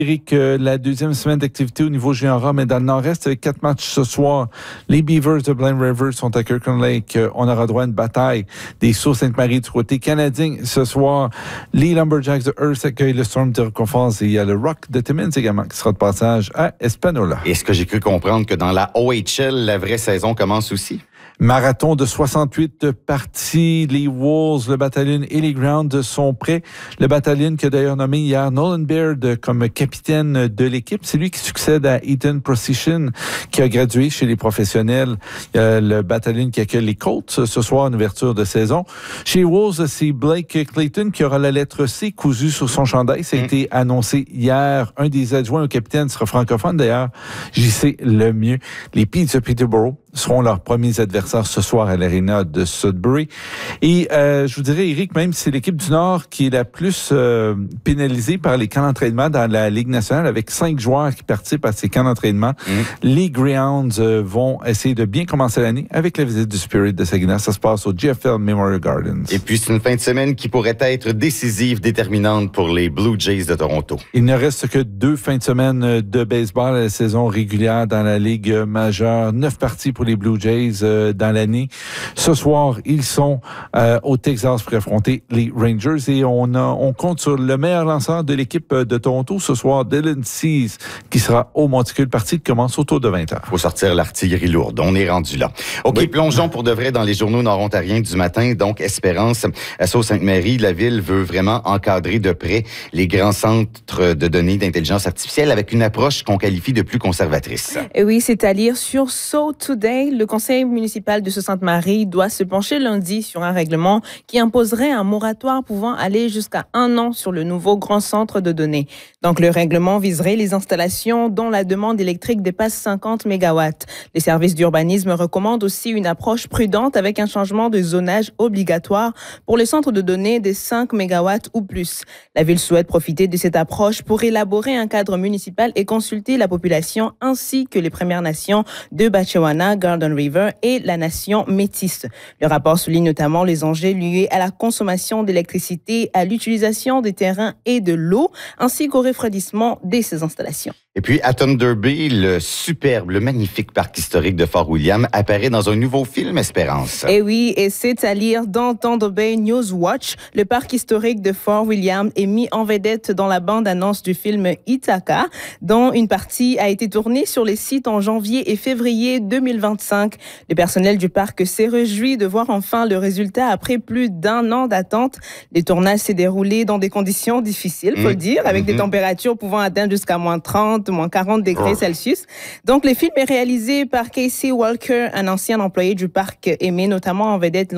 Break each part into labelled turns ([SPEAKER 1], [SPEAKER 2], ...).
[SPEAKER 1] Éric, la deuxième semaine d'activité au niveau junior, mais dans le nord-est, avec 4 matchs ce soir. Les Beavers de Blind River sont à Kirkland Lake. On aura droit à une bataille des Sault-Sainte-Marie du côté canadien ce soir. Les Lumberjacks de Hearst accueillent le Storm de Reconfort et il y a le Rock de Timmins également qui sera de passage à Espanola.
[SPEAKER 2] Est-ce que j'ai cru comprendre que dans la OHL, la vraie saison commence aussi?
[SPEAKER 1] Marathon de 68 parties. Les Wolves, le Battalion et les Grounds sont prêts. Le Battalion qui a d'ailleurs nommé hier Nolan Baird comme capitaine de l'équipe. C'est lui qui succède à Ethan Procision qui a gradué chez les professionnels. Le Battalion qui accueille les Colts ce soir en ouverture de saison. Chez les Wolves, c'est Blake Clayton qui aura la lettre C cousue sur son chandail. Ça a été annoncé hier. Un des adjoints au capitaine sera francophone d'ailleurs. JC Lemieux. Les Petes de Peterborough seront leurs premiers adversaires ce soir à l'Arena de Sudbury. Et je vous dirais, Éric, même si c'est l'équipe du Nord qui est la plus pénalisée par les camps d'entraînement dans la Ligue nationale, avec 5 joueurs qui participent à ces camps d'entraînement, les Greyhounds vont essayer de bien commencer l'année avec la visite du Spirit de Saginaw. Ça se passe au GFL Memorial Gardens.
[SPEAKER 2] Et puis, c'est une fin de semaine qui pourrait être décisive, déterminante pour les Blue Jays de Toronto.
[SPEAKER 1] Il ne reste que 2 fins de semaine de baseball à la saison régulière dans la Ligue majeure. 9 parties pour les Blue Jays dans l'année. Ce soir, ils sont au Texas pour affronter les Rangers et on compte sur le meilleur lanceur de l'équipe de Toronto ce soir, Dylan Cease, qui sera au monticule. Partie qui commence autour de 20h.
[SPEAKER 2] Faut sortir l'artillerie lourde. On est rendu là. OK, oui. Plongeons pour de vrai dans les journaux nord-ontariens du matin. Donc, Espérance, à Sault-Sainte-Marie, la ville veut vraiment encadrer de près les grands centres de données d'intelligence artificielle avec une approche qu'on qualifie de plus conservatrice.
[SPEAKER 3] Et oui, c'est à lire sur So Today. Le conseil municipal de Sault-Sainte-Marie doit se pencher lundi sur un règlement qui imposerait un moratoire pouvant aller jusqu'à 1 an sur le nouveau grand centre de données. Donc, le règlement viserait les installations dont la demande électrique dépasse 50 MW. Les services d'urbanisme recommandent aussi une approche prudente avec un changement de zonage obligatoire pour les centres de données des 5 MW ou plus. La ville souhaite profiter de cette approche pour élaborer un cadre municipal et consulter la population ainsi que les Premières Nations de Batchewana, Garden River et la nation métisse. Le rapport souligne notamment les enjeux liés à la consommation d'électricité, à l'utilisation des terrains et de l'eau, ainsi qu'au refroidissement de ces installations.
[SPEAKER 2] Et puis, à Thunder Bay, le superbe, le magnifique parc historique de Fort William apparaît dans un nouveau film, Espérance.
[SPEAKER 3] Et oui, et c'est à lire dans Thunder Bay News Watch. Le parc historique de Fort William est mis en vedette dans la bande-annonce du film Ithaca, dont une partie a été tournée sur les sites en janvier et février 2025. Le personnel du parc s'est réjoui de voir enfin le résultat après plus d'1 an d'attente. Le tournage s'est déroulé dans des conditions difficiles, faut le dire, avec des températures pouvant atteindre jusqu'à -30, -40 degrés Celsius. Donc, le film est réalisé par Casey Walker, un ancien employé du parc et met notamment en vedette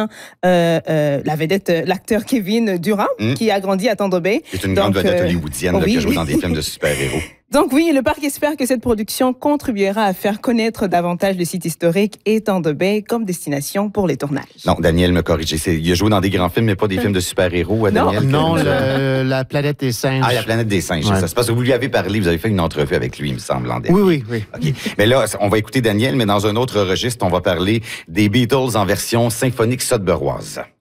[SPEAKER 3] l'acteur Kevin Durant, qui a grandi à Thunder Bay.
[SPEAKER 2] C'est une grande vedette hollywoodienne qui a joué dans des films de super-héros.
[SPEAKER 3] Donc oui, le parc espère que cette production contribuera à faire connaître davantage le site historique et Thunder Bay comme destination pour les tournages.
[SPEAKER 2] Non, Daniel me corrige. Il a joué dans des grands films, mais pas des films de super-héros, Daniel?
[SPEAKER 4] Non, la planète des singes.
[SPEAKER 2] Ah, la planète des singes, ouais. Ça se passe. Vous lui avez parlé, vous avez fait une entrevue avec lui, il me semble, en dernier.
[SPEAKER 4] Oui.
[SPEAKER 2] OK. Mais là, on va écouter Daniel, mais dans un autre registre, on va parler des Beatles en version symphonique sudburoise.